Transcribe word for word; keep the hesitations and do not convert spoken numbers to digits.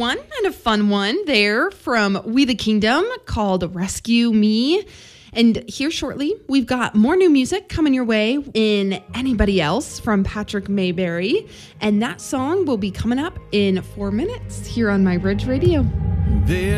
on, and a fun one there from We the Kingdom called Rescue Me. And here shortly, we've got more new music coming your way in Anybody Else from Patrick Mayberry. And that song will be coming up in four minutes here on My Bridge Radio. There